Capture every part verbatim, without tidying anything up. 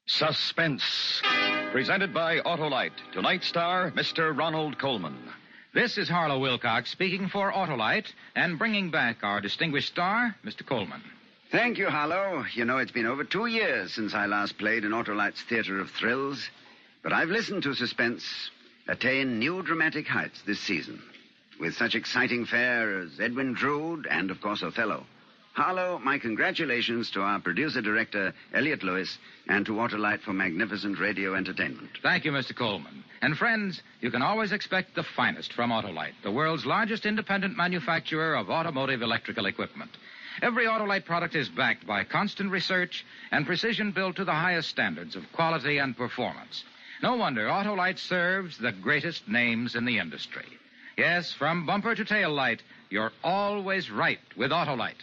Suspense. Presented by Autolite. Tonight's star, Mister Ronald Colman. This is Harlow Wilcox speaking for Autolite and bringing back our distinguished star, Mister Coleman. Thank you, Harlow. You know, it's been over two years since I last played in Autolite's Theater of Thrills. But I've listened to Suspense attain new dramatic heights this season, with such exciting fare as Edwin Drood and, of course, Othello. Harlow, my congratulations to our producer-director, Elliot Lewis, and to Autolite for magnificent radio entertainment. Thank you, Mister Coleman. And friends, you can always expect the finest from Autolite, the world's largest independent manufacturer of automotive electrical equipment. Every Autolite product is backed by constant research and precision built to the highest standards of quality and performance. No wonder Autolite serves the greatest names in the industry. Yes, from bumper to tail light, you're always right with Autolite.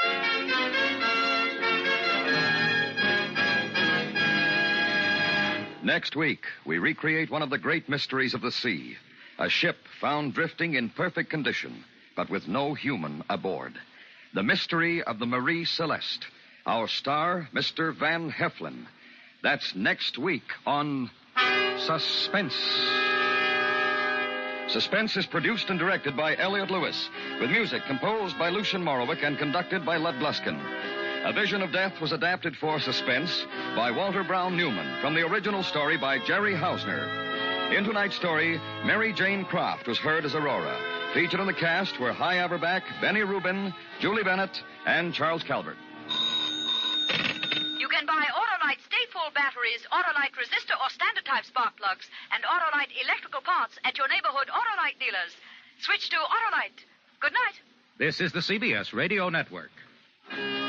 Next week, we recreate one of the great mysteries of the sea. A ship found drifting in perfect condition, but with no human aboard. The mystery of the Marie Celeste. Our star, Mister Van Heflin. That's next week on Suspense. Suspense is produced and directed by Elliot Lewis, with music composed by Lucien Morowick and conducted by Lud Gluskin. A Vision of Death was adapted for Suspense by Walter Brown Newman from the original story by Jerry Hausner. In tonight's story, Mary Jane Croft was heard as Aurora. Featured in the cast were Hy Averback, Benny Rubin, Julie Bennett, and Charles Calvert. You can buy Autolite Stay-Full batteries, Autolite resistor or standard-type spark plugs, and Autolite electrical parts at your neighborhood Autolite dealers. Switch to Autolite. Good night. This is the C B S Radio Network.